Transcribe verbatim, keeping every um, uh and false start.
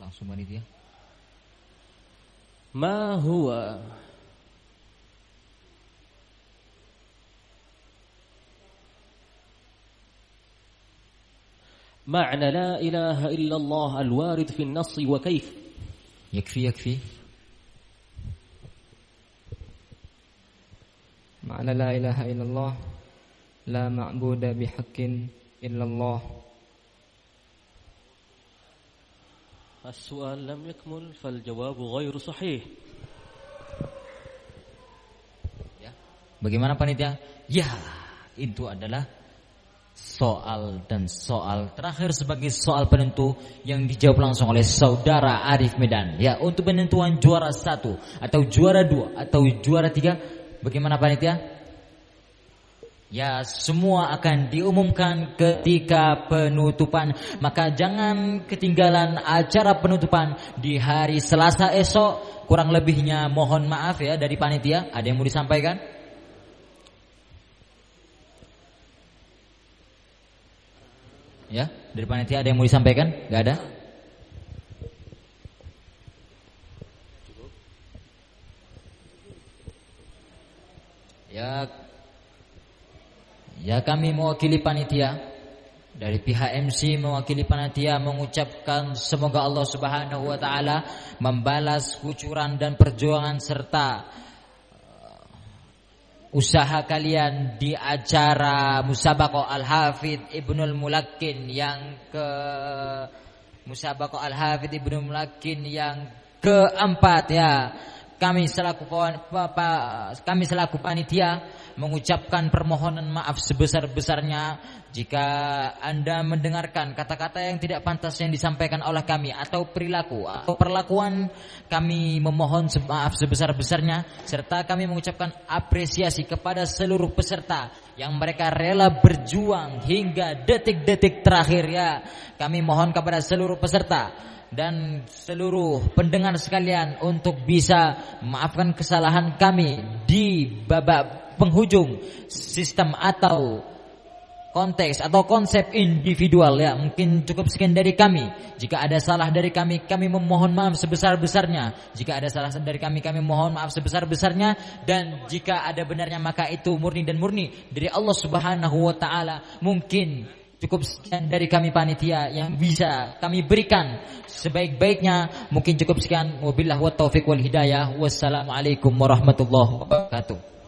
Langsung panitia. Ma huwa معنى لا إله إلا الله الوارد في النص وكيف؟ يكفي يكفي. معنى لا إله إلا الله لا معبود بحق إلا الله. السؤال لم يكمل فالجواب غير صحيح. Ya. Bagaimana panitia? Ya, itu adalah soal dan soal terakhir sebagai soal penentu yang dijawab langsung oleh saudara Arif Medan. Ya, untuk penentuan juara satu atau juara dua atau juara tiga, bagaimana panitia? Ya, semua akan diumumkan ketika penutupan. Maka jangan ketinggalan acara penutupan di hari Selasa esok. Kurang lebihnya mohon maaf ya dari panitia. Ada yang mau disampaikan? Ya, dari panitia ada yang mau disampaikan? Gak ada? Ya, ya kami mewakili panitia. Dari pihak M C mewakili panitia mengucapkan semoga Allah Subhanahu wa taala membalas kucuran dan perjuangan serta usaha kalian di acara Musabaqah Al-Hafidh Ibnul Mulakkin yang ke Musabaqah Al-Hafidh Ibnul Mulakkin yang keempat ya. Kami selaku kami selaku panitia mengucapkan permohonan maaf sebesar-besarnya jika Anda mendengarkan kata-kata yang tidak pantas yang disampaikan oleh kami atau perilaku atau perlakuan, kami memohon maaf sebesar-besarnya serta kami mengucapkan apresiasi kepada seluruh peserta yang mereka rela berjuang hingga detik-detik terakhir ya. Kami mohon kepada seluruh peserta dan seluruh pendengar sekalian untuk bisa memaafkan kesalahan kami di babak penghujung sistem atau konteks atau konsep individual ya. Mungkin cukup sekian dari kami. Jika ada salah dari kami, kami memohon maaf sebesar-besarnya. Jika ada salah dari kami, kami mohon maaf sebesar-besarnya. Dan jika ada benarnya, maka itu murni dan murni dari Allah Subhanahu wa taala. Mungkin cukup sekian dari kami panitia yang bisa kami berikan sebaik-baiknya. Mungkin cukup sekian. Wabillahi wa taufiq wal hidayah. Wassalamualaikum warahmatullahi wabarakatuh.